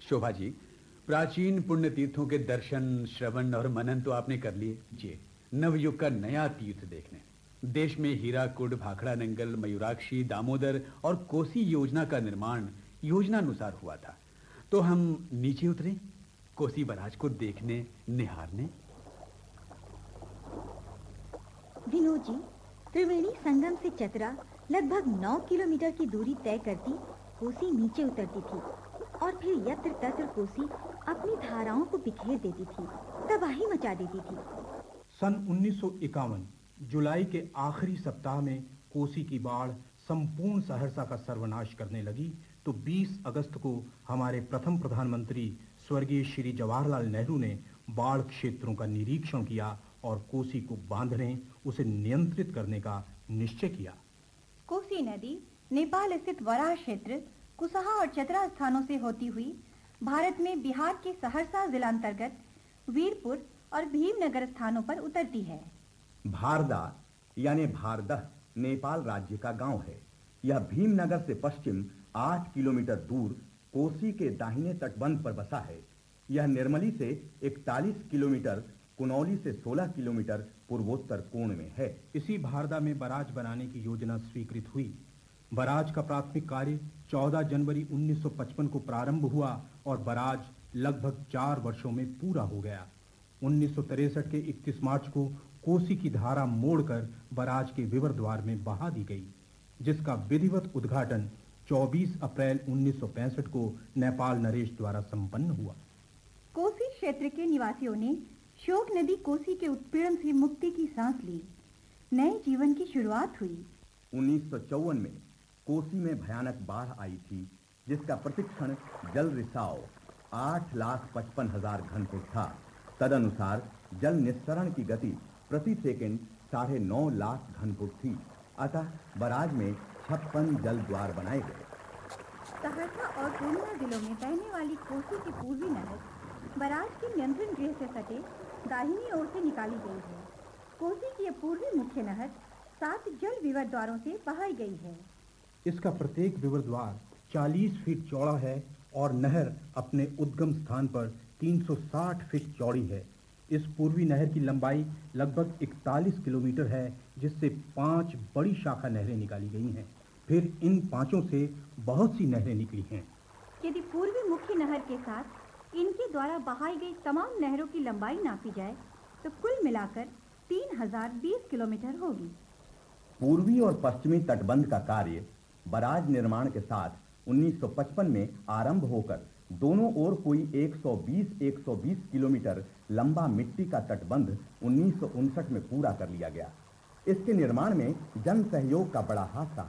शोभा जी, प्राचीन पुण्य तीर्थों के दर्शन, श्रवण और मनन तो आपने कर लिए। जी, नवयुग का नया तीर्थ देखने। देश में हीराकुड, भाखड़ा नंगल, मयूराक्षी, दामोदर और कोसी योजना का निर्माण योजनानुसार हुआ था। तो हम नीचे उतरे कोसी बराज को देखने, निहारने। विनोद जी, त्रिवेणी संगम से चतरा लगभग 9 किलोमीटर की दूरी तय करती कोसी नीचे उतरती थी और फिर यत्र तत्र कोसी अपनी धाराओं को बिखेर देती थी, तबाही मचा देती थी। सन 1951 जुलाई के आखिरी सप्ताह में कोसी की बाढ़ संपूर्ण सहरसा का सर्वनाश करने लगी तो 20 अगस्त को हमारे प्रथम प्रधानमंत्री स्वर्गीय श्री जवाहरलाल नेहरू ने बाढ़ क्षेत्रों का निरीक्षण किया और कोसी को बांधने, उसे नियंत्रित करने का निश्चय किया। कोसी नदी नेपाल स्थित वराह क्षेत्र, कुसहा और चतरा स्थानों से होती हुई भारत में बिहार के सहरसा जिला अंतर्गत वीरपुर और भीमनगर स्थानों पर उतरती है। भारदा यानी भारदह नेपाल राज्य का गांव है। यह भीमनगर से पश्चिम 8 किलोमीटर दूर कोसी के दाहिने तटबंध पर बसा है। यह निर्मली से 41 किलोमीटर, कुनौली से 16 किलोमीटर पूर्वोत्तर कोण में है। इसी भारदा में बराज बनाने की योजना स्वीकृत हुई। बराज का प्राथमिक कार्य 14 जनवरी 1955 को प्रारंभ हुआ और बराज लगभग 4 वर्षों में पूरा हो गया। 1963 के 31 मार्च को कोसी की धारा मोड़कर बराज के विवर द्वार में बहा दी गई, जिसका विधिवत उद्घाटन 24 अप्रैल 1965 को नेपाल नरेश द्वारा संपन्न हुआ। कोसी क्षेत्र के निवासियों ने शोक नदी कोसी के उत्पीड़न से मुक्ति की सांस ली। नए जीवन की शुरुआत हुई। 1954 में कोसी में भयानक बाढ़ आई थी, जिसका प्रतिक्षण जल रिसाव 8,55,000 घनफुट था। तदनुसार जल निस्सरण की गति प्रति सेकंड 9.5 लाख घनफुट थी। अतः बराज में 56 जल द्वार बनाए गए। सहरसा और पूर्णिया जिलों में बहने वाली कोसी की पूर्वी नहर बराज के नियंत्रण गृह से सटे दाहिनी ओर से निकाली गई है। कोसी की पूर्वी मुख्य नहर 7 जल विवर द्वारों से बहाई गई है। इसका प्रत्येक विवर द्वार 40 फीट चौड़ा है और नहर अपने उद्गम स्थान पर 360 फीट चौड़ी है। इस पूर्वी नहर की लंबाई लगभग 41 किलोमीटर है, जिससे 5 बड़ी शाखा नहरें निकाली गई हैं। फिर इन 5 से बहुत सी नहरें निकली हैं। यदि पूर्वी मुख्य नहर के साथ इनके द्वारा बहाई गई तमाम नहरों की लंबाई नापी जाए तो कुल मिलाकर 3020 किलोमीटर होगी। पूर्वी और पश्चिमी तटबंध का कार्य बराज निर्माण के साथ 1955 में आरंभ होकर दोनों ओर कोई 120 किलोमीटर लंबा मिट्टी का तटबंध 1959 में पूरा कर लिया गया। इसके निर्माण में जन सहयोग का बड़ा हाथ रहा।